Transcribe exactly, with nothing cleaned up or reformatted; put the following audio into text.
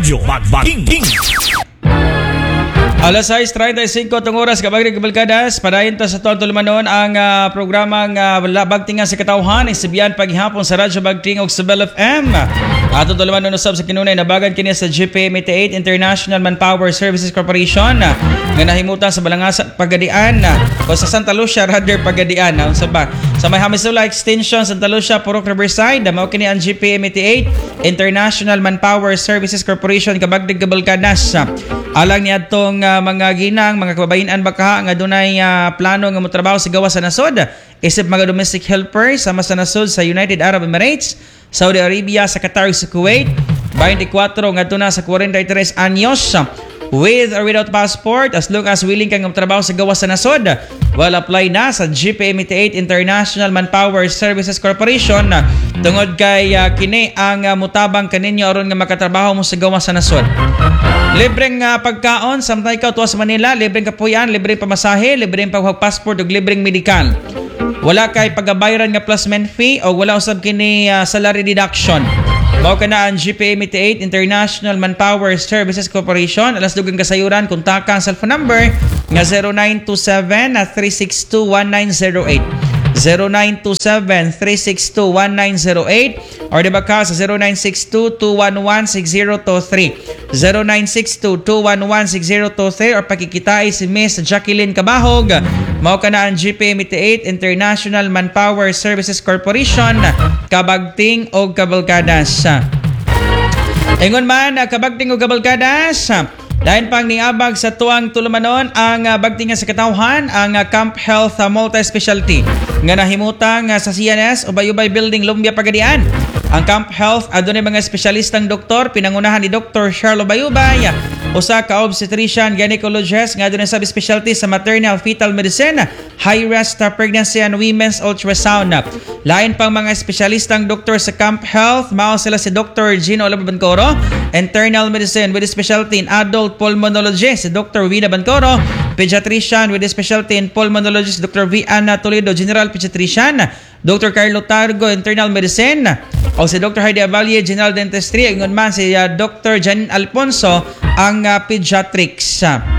Radyo Magbaking. Alas sais treinta y cinco tong oras kabag kabalkadas padayon ta sa tuwang tulumanon ang uh, programang uh, Bagtingan sa Katawhan isibiyan paghihapon sa Radyo Bagting og sa Bell F M. Ato tulumanon usab sa kinunay nabagan kini sa G P M eighty-eight International Manpower Services Corporation nga nahimutan sa Balangasa Pagadian o sa Santa Lucia rather Pagadian na sa ba sa may Hamisula Extension Santa Lucia Purok Riverside mao kini ang G P M eighty-eight International Manpower Services Corporation kabag kabalkadas alang niadtong uh, mga ginang, mga kababayan baka nga dunay uh, plano nga motrabaho sa gawas sa nasod isip mga domestic helper sama sa nasod sa United Arab Emirates, Saudi Arabia, sa Qatar, sa Kuwait twenty-four nga na sa forty-three anyos with or without passport as long as willing kang motrabaho sa gawas sa nasod well apply na sa G P M eighty-eight International Manpower Services Corporation tungod kay uh, kini ang uh, mutabang kaninyo aron nga makatrabaho mo sa gawas sa nasod. Libreng uh, pagkaon samtay ka tuwa sa Manila, libreng kapuyan, libreng pamasahe, libreng paghuhag passport ug libreng medikal. Wala kay pagabayaran nga placement fee o wala usab kini uh, salary deduction. Mao kana ang G P M eighty-eight International Manpower Services Corporation. Alas dugang kasayuran, kontakan sa cellphone number nga zero nine two seven, three six two, one nine zero eight. zero nine two seven, three six two, one nine zero eight or di ba ka sa zero nine six two, two one one, six zero two three zero nine six two, two one one, six zero two three or pakikitai si Miss Jacqueline Cabahog mao kana ang G P M eighty-eight International Manpower Services Corporation kabagting og kabalkadas. Ingon man kabagting og kabalkadas dahil pang niabag sa tuwang tulumanon ang uh, Bagtingan sa Katawhan ang uh, Camp Health uh, Multi-Specialty nga nahimutang uh, sa C N S Ubay-Ubay Building, Lumbia, Pagadian. Ang Camp Health adunay mga espesyalistang doktor pinangunahan ni Doctor Charlo Bayubay usa ka obstetrician gynecologist nga adunay sub specialty sa maternal fetal medicine, high risk pregnancy and women's ultrasound. Lain pang mga espesyalistang doktor sa Camp Health mao sila si Doctor Gino Bancoro, internal medicine with specialty in adult pulmonology si Doctor Vida Bancoro, pediatrician with specialty in pulmonology si Doctor V. Ana Toledo, general pediatrician, Doctor Carlo Targo, internal medicine, o si Doctor Heidi Avalle, general dentistry, ingon man si uh, Doctor Janine Alfonso ang uh, pediatrics.